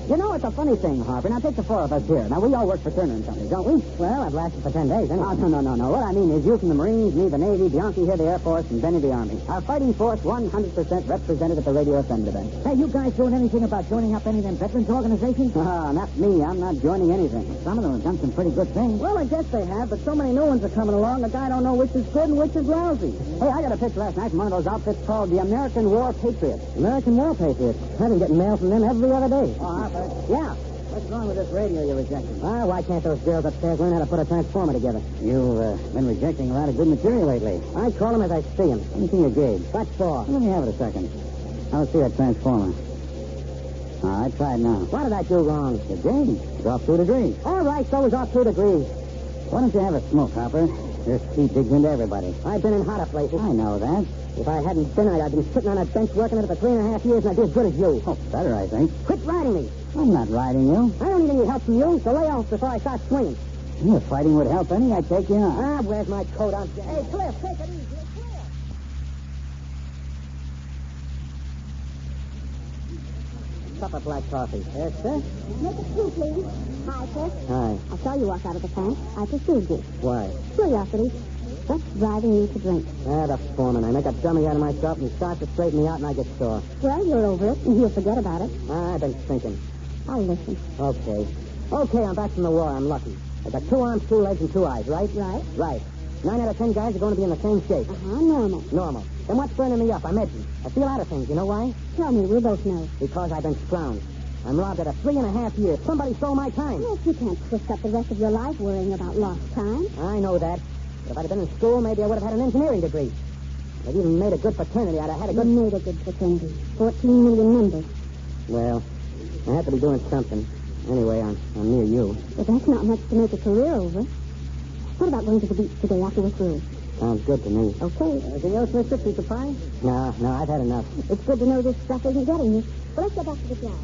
You know, it's a funny thing, Harper. Now, take the four of us here. Now, we all work for Turner and Company, don't we? Well, I've lasted for 10 days, anyway. No. What I mean is you from the Marines, me the Navy, Bianchi here the Air Force, and Benny the Army. Our fighting force 100% represented at the Radio FM event. Hey, you guys doing anything about joining up any of them veterans organizations? Not me. I'm not joining anything. Some of them have done some pretty good things. Well, I guess they have, but so many new ones are coming along, the guy don't know which is good and which is lousy. Hey, I got a pitch last night from one of those outfits called the American War Patriots. American War Patriots. I've been getting mail from them every other day. Oh, Harper. Yeah. What's wrong with this radio you're rejecting? Why can't those girls upstairs learn how to put a transformer together? You've been rejecting a lot of good material lately. I call them as I see them. Anything you gauge. What for? Let me have it a second. I'll see that transformer. All right, try it now. What did I do wrong? The gauge. It's off 2 degrees. All right, so it's off 2 degrees. Why don't you have a smoke, Hopper? This heat digs into everybody. I've been in hotter places. I know that. If I hadn't been, I'd been sitting on a bench working it for 3.5 years, and I'd be as good as you. Oh, better, I think. Quit riding me. I'm not riding you. I don't need any help from you, so lay off before I start swinging. If fighting would help any, I'd take you on. Where's my coat on? Hey, Cliff, take it easy. Cliff. Cup of black coffee. Yes, sir? Make it two, please. Hi, Cliff. Hi. I saw you walk out of the tank. I pursued you. Why? Curiosity. What's driving you to drink? The foreman. I make a dummy out of myself, and he starts to straighten me out, and I get sore. Well, you're over it, and he'll forget about it. I've been thinking. I'll listen. Okay, I'm back from the war. I'm lucky. I got 2 arms, 2 legs, and 2 eyes, right? Right. Right. 9 out of 10 guys are going to be in the same shape. Normal. Normal. Then what's burning me up? I'm edgy. I feel out of things. You know why? Tell me, we'll both know. Because I've been scrounged. I'm robbed out of 3.5 years. Somebody stole my time. Yes, you can't twist up the rest of your life worrying about lost time. I know that. But if I'd have been in school, maybe I would have had an engineering degree. I'd even made a good fraternity. I'd have had a good... You made a good fraternity. 14 million members. Well, I have to be doing something. Anyway, I'm near you. But that's not much to make a career over. What about going to the beach today after we're through? Sounds good to me. Okay. Anything else, Mister? Piece of pie? No, I've had enough. It's good to know this stuff isn't getting you. But let's get back to the job.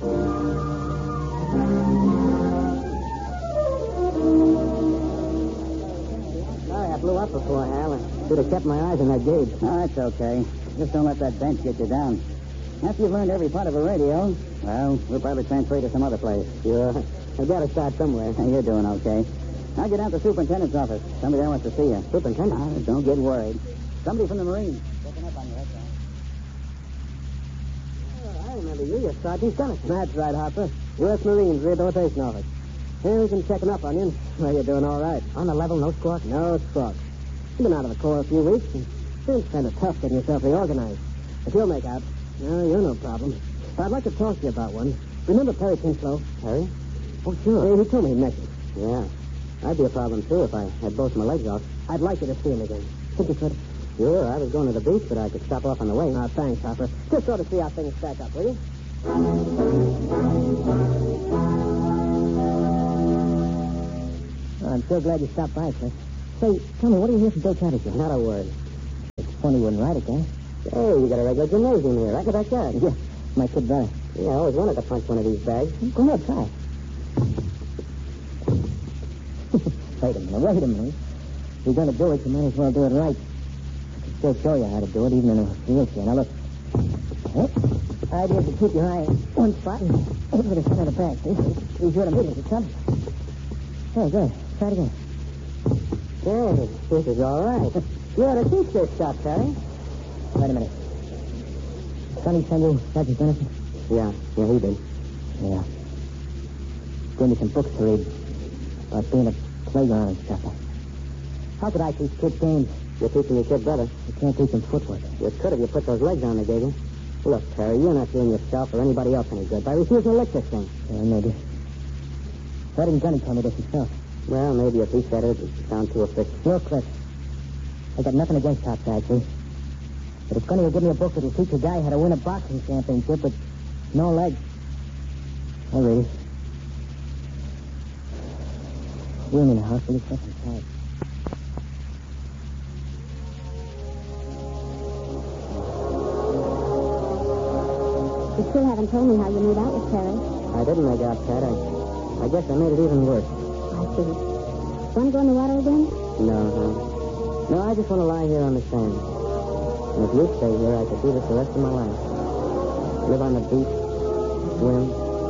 Sorry, I blew up before, Hal. I should have kept my eyes on that gauge. Oh, that's okay. Just don't let that bench get you down. After you've learned every part of a radio, well, we'll probably transfer you to some other place. Sure. I've got to start somewhere. You're doing okay. I'll get out to the superintendent's office. Somebody there wants to see you. Superintendent? Don't get worried. Somebody from the Marines. Checking up on you, that's all. I remember you. You're Sergeant Dennison. That's right, Harper. U.S. Marines Rehabilitation Office. Here we've been checking up on you. Well, you're doing all right. On the level, no squawk? No squawk. You've been out of the Corps a few weeks, and it's kind of tough getting yourself reorganized. But you'll make out. No, you're no problem. But I'd like to talk to you about one. Remember Perry Kinslow? Perry? Oh, sure. He told me he met you. Yeah. I'd be a problem, too, if I had both my legs off. I'd like you to see him again. Think you could? Sure. I was going to the beach, but I could stop off on the way. Thanks, Hopper. Just sort of see how things stack up, will you? I'm so glad you stopped by, Cliff. Say, tell me, what do you hear from Bill Catterton? Not a word. It's funny you wouldn't write it, Hey, you got a regular gymnasium here. Right about that. Yeah, my kid brother. Yeah, I always wanted to punch one of these bags. Go ahead, try. Wait a minute. If you're going to do it, you might as well do it right. I can still show you how to do it, even in a wheelchair. Now, look. The idea is to keep your eye in one spot and aim for the center of the bag, see? Be sure to meet it at some. Hey, good. Try it again. Hey, this is all right. You ought to teach this stuff, Terry. Wait a minute. Sonny send you Sergeant Dennison? Yeah, he did. Yeah. Gave me some books to read about being a playground and stuff. How could I teach kids games? You're teaching your kid better. You can't teach them footwork. You could if you put those legs on they gave you. Look, Terry, you're not doing yourself or anybody else any good by refusing to lick this thing. Yeah, maybe. Sergeant Gunny told me this himself. Well, maybe if he said it, it'd sound too official. Look, Cliff, I got nothing against topside, see? But if Gunny will give me a book that'll teach a guy how to win a boxing championship with no legs, I'll read it. You in the house, will you, Cliff? I'm tired. You still haven't told me how you made out with Terry. I didn't make out, Ted. I guess I made it even worse. I see. Want to go in the water again? No, I just want to lie here on the sand. And if you stay here, I could do this the rest of my life. Live on the beach, swim,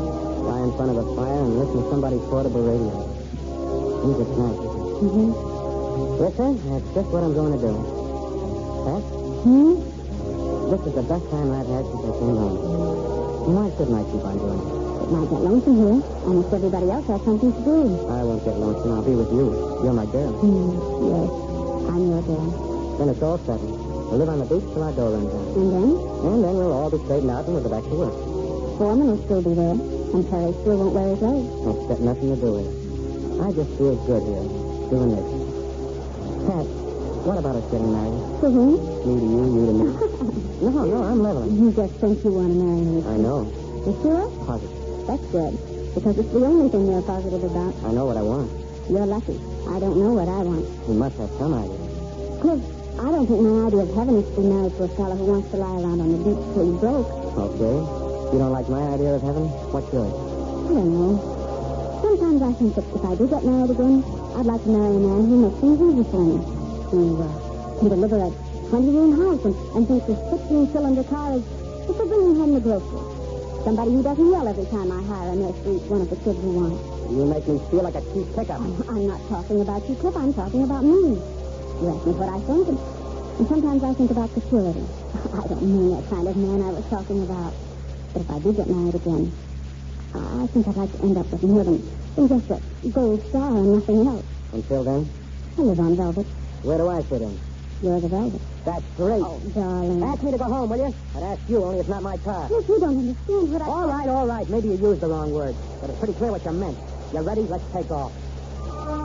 Lie in front of a fire and listen to somebody's portable radio. Music's nice. Mm-hmm. Listen, that's just what I'm going to do. Pat? This is the best time I've had since I came home. Why shouldn't I keep on doing it? It might get lonesome here. Almost everybody else has something to do. I won't get lonesome. I'll be with you. You're my girl. Yes, I'm your girl. Then it's all settled. We'll live on the beach till our door runs out. And then? And then we'll all be straightened out and we'll go back to work. Foreman will still be there, and Terry still won't wear his legs. That's got nothing to do with it. I just feel good here, doing this. Pat, what about us getting married? To whom? Me to you, you to me. No, I'm leveling. You just think you want to marry me. I know. You sure? Positive. That's good, because it's the only thing you're positive about. I know what I want. You're lucky. I don't know what I want. You must have some idea. Cliff, I don't think my idea of heaven is to be married to a fellow who wants to lie around on the beach till he's broke. Okay. You don't like my idea of heaven? What's yours? I don't know. Sometimes I think that if I do get married again, I'd like to marry a man who makes things easy for me. Who can deliver a 20-room house and thinks a 16-cylinder car is for bringing home the groceries. Somebody who doesn't yell every time I hire a nurse to eat one of the kids who want it. You make me feel like a cheap pickup. I'm not talking about you, Cliff. I'm talking about me. You ask me what I think, and sometimes I think about security. I don't mean that kind of man I was talking about. But if I do get married again, I think I'd like to end up with more than just a gold star and nothing else. Until then? I live on velvet. Where do I fit in? You're the velvet. That's great. Oh, darling. Ask me to go home, will you? I'd ask you, only it's not my car. Cliff, you don't understand what I... All right. Maybe you used the wrong word. But it's pretty clear what you meant. You ready? Let's take off.